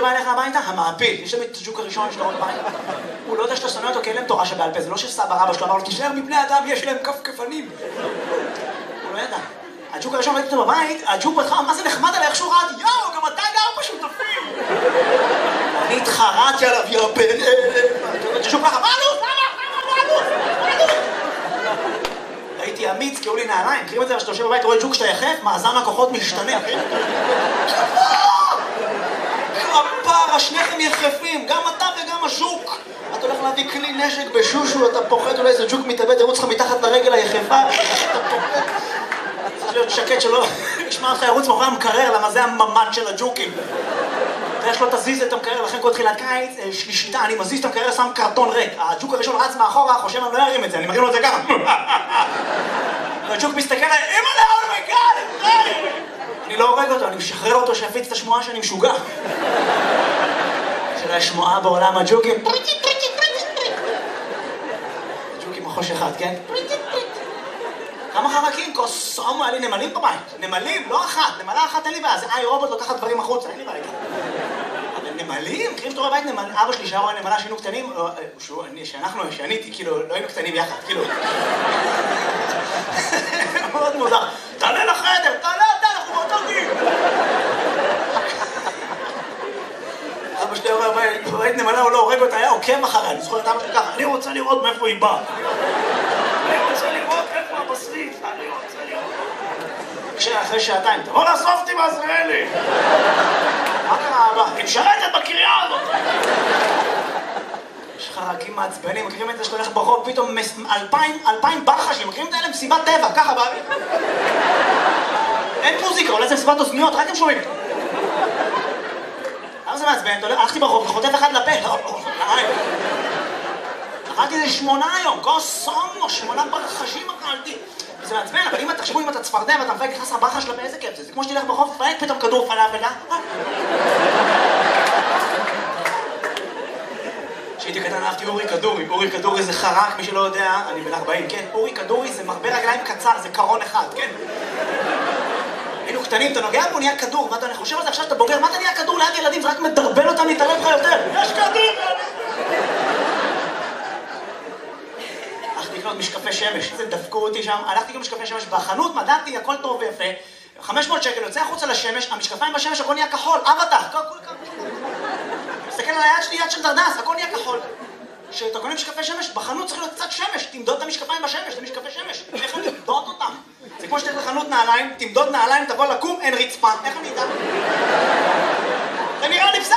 בא אליך הביתה? המעפיל. יש תמיד את הג'וק הראשון שלו בבית. הוא לא יודע שאתה שונא אותו כי אין להם תורה שבעל פה. זה לא שסבא רבא שלו אמר לו, תישאר מבני אדם, יש להם כפכפנים. הוא לא ידע. הג'וק הראשון ראיתי אותו בבית, הג'וק בהתחלה, מה זה נחמד עליי, איך שהוא רעד, יאו, גם אתה גר בשותפים. אני התחרתי עליו, יא בן אלה. הג'וק ככה, מה אלוף? הייתי אמיץ, קראו לי נעליים, מכירים את זה, שאתה יושב בבית, רואה ג'וק שאתה יחף, מאזן הכוחות משתנה. כפרה, שניכם יחפים, גם אתה וגם הז'וק. אתה הולך להביא כלי נשק בשושו, אתה פוחד, אולי איזה ג'וק מתאבד, ירוץ לך מתחת לרגל היחפה, אתה פוחד. צריך להיות שקט שלא ישמע אותך ירוץ מאחורי המקרר, למה זה הממד של הג'וקים. ויש לו תזיז את המקרר, לכן כל תחילת קיץ, שלישיתה, אני מזיז את המקרר, שם קרטון ריק. הג'וק הראשון רץ מאחורה, חושב אני לא ארים את זה, אני מרים לו את זה ככה. והג'וק מסתכל עליי, אמא לאו, מגל! אני לא הורג אותו, אני משחרר אותו שיפיץ את השמועה שאני משוגע. של השמועה בעולם הג'וקים. הג'וקים מחוש אחד, כן? כמה חרקים? קוסומו, היה לי נמלים בבית. נמלים, לא אחת. נמלה אחת אין לי בעיה. זה רובוט לוקחת דברים החוצה, אין לי בעיה. אבל נמלים? מכירים שאתה רואה בית נמל? אבא שלי שהיה רואה נמלה שהיינו קטנים, שאני, כאילו, לא היינו קטנים יחד, כאילו. מאוד מוזר. תעלה לחדר, תעלה אתה, אנחנו באותו גיל. אבא שלי רואה בית נמלה, הוא לא הורג אותה, היה עוקב אחריה. אני זוכר את אבא שלי ככה, אני רוצה לראות מאיפה היא באה. אני רוצה לראות איפה הבשריף, אני רוצה לראות. אחרי שעתיים, תבוא לאסוף אותי בעזריאלי. מה קרה אבא? היא משרתת בקריה הזאת. יש חרקים מעצבנים, מכירים את זה שאתה הולך ברחוב, פתאום 2,000 ברחשים, מכירים את האלה מסיבת טבע, ככה באוויר. אין מוזיקה, אולי זה מסיבת אוזניות, רק אתם שומעים. למה זה מעצבן? הלכתי ברחוב וחוטף אחד לפה. אכלתי איזה 8 היום, קוסומו, 8 ברחשים אכלתי. זה מעצבן, אבל אם תחשבו אם אתה צפרדע ואתה מפייק נכנס לברחה שלה באיזה כיף זה. זה כמו שתלך ברחוב, תפייק פתאום כדור פלאפל, כשהייתי קטן אהבתי אורי כדורי. אורי כדורי זה חרק, מי שלא יודע, אני בן 40, כן? אורי כדורי זה מרבה רגליים קצר, זה קרון אחד, כן? היינו קטנים, אתה נוגע בו, נהיה כדור, ואתה חושב על זה עכשיו שאתה בוגר, מה אתה נהיה כדור ליד ילדים? זה רק מדרבל אותם להתערב לך יותר. יש כדור! הלכתי לקנות משקפי שמש, זה דפקו אותי שם, הלכתי לקנות משקפי שמש בחנות, מדעתי, הכל טוב ויפה, 500 שקל, יוצא החוצה לשמש, המשקפיים בשמש, הכל נהיה כחול, אבטח, מסתכל על היד שלי, יד של דרדס, הכל נהיה כחול. כשאתה קונה משקפי שמש, בחנות צריך להיות קצת שמש, תמדוד את המשקפיים בשמש, את המשקפי שמש, איך אני אמדוד אותם? זה כמו שתלך לחנות נעליים, תמדוד נעליים, תבוא לקום, אין רצפה, איך אני אדע? זה נראה לי בסדר!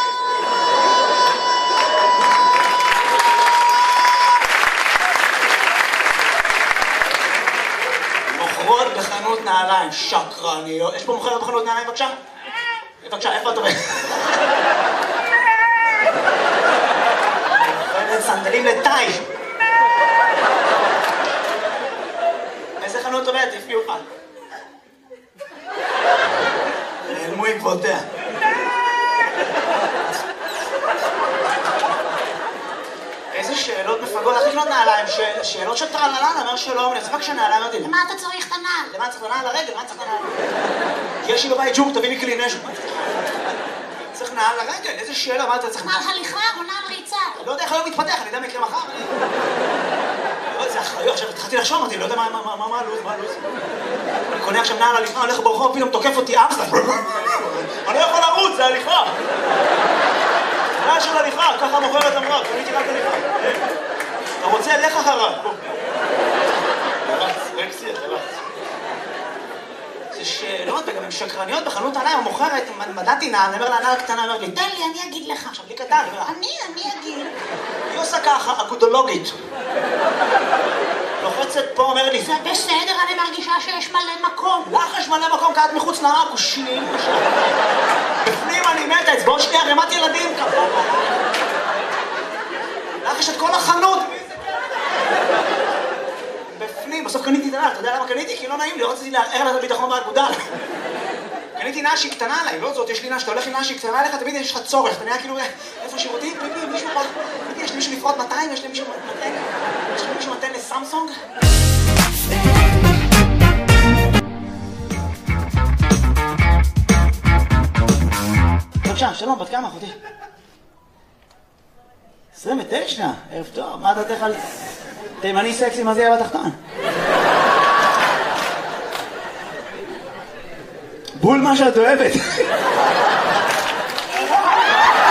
מוכרות בחנות נעליים, שקרניות. יש פה מוכרת בחנות נעליים, בבקשה? בבקשה, איפה את עובדת? מוכרת סנדלים לטאי. איזה חנות עובדת? לפי אוכל. נעלמו עקבותיה. איזה שאלות מפגות, איך לקנות נעליים? שאלות של טרללה, אני אומר שלום, אני צריך שנעליים, אמרתי, למה אתה צריך את הנעל? למה צריך את הנעל לרגל? למה צריך את הנעל? יש לי בבית ג'וק, תביא לי כלי נשק. צריך נעל לרגל, איזה שאלה, מה אתה צריך? נעל הליכה או נעל ריצה? לא יודע איך היום מתפתח, אני יודע מה יקרה מחר. זה אחריות, עכשיו התחלתי לחשוב, אמרתי, לא יודע מה הלו"ז, אני קונה עכשיו נעל הליכה, הולך ברחוב, פתאום תוקף אותי אמסטר. אני לא יכול לרוץ, זה הליכה. נעל של הליכה, ככה מוכרת אמרה, קניתי רק הליכה. אתה רוצה, לך אחריו. רקסי, אתה רץ. זה שאלות, וגם הן שקרניות בחנות נעליים, המוכרת, מדעתי נעל, אני אומר לה, נעל קטנה, אומרת לי, תן לי, אני אגיד לך. עכשיו, לי קטן, אני אגיד. היא עושה ככה, אגודולוגית. לוחצת פה, אומרת לי, זה בסדר, אני מרגישה שיש מלא מקום. לך יש מלא מקום, כי את מחוץ לעכושים. בפנים אני מתה, אצבעות שנייה, רמת ילדים. לך יש את כל החנות. בפנים, בסוף קניתי את הנעל, אתה יודע למה קניתי? כי לא נעים לי, לא רציתי לערער לה את הביטחון באגודה. קניתי נעל שהיא קטנה עליי, לא זאת, יש לי נעל, שאתה הולך עם נעל שהיא קטנה עליך, תמיד יש לך צורך, אתה נראה כאילו, איפה שירותים? פיפי, מישהו יכול... פיפי, יש לי מישהו לפרוט 200, יש לי מישהו מתן לסמסונג? בבקשה, בבקשה, שלום, בת כמה, אחותי? 29, ערב טוב, מה דעתך על תימני סקסי מזיע בתחתון? בול מה שאת אוהבת.